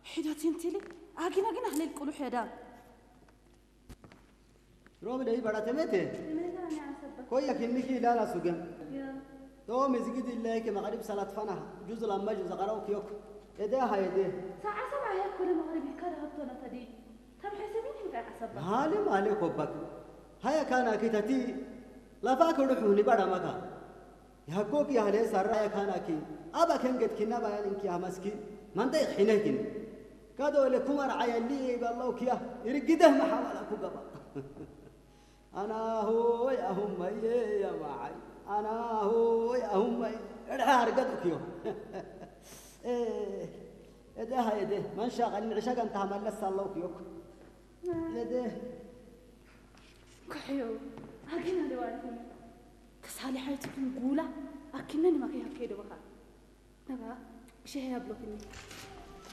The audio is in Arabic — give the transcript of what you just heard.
حدا تنتلي أجينا أهل الكل حدا روم ده يبغى تمته كويس كنيكي لا لا سجن تو مزيد الله كمغرب صلاة فنا جزء لما جزء قراو كيوك إده هاي إده ساعة سبعة هي كل مغرب كذا هبطنا تدي تم حسبيني بقى عصبة هالي مالي كوبك هاي كان كتاتي لا فاكر حوني بڑا مكا يحكوك يا هلي سر يا كان كي أبا كن قد كنا بيان إنك يا مسكين من ده حينهن كادو لكم رعايا اللي بالله كيا يرجده محاولة كوجبا أنا هو يا هم يا معي أنا هو يا هم الحار قد كيو ده هاي ده من شغل العشاء أنت عمل لسه الله كيوك ده كحيو أجينا دوارتي كسالي حياتكم قولة أكنني ما كي هكيدو بخا نبا شيء يبلغني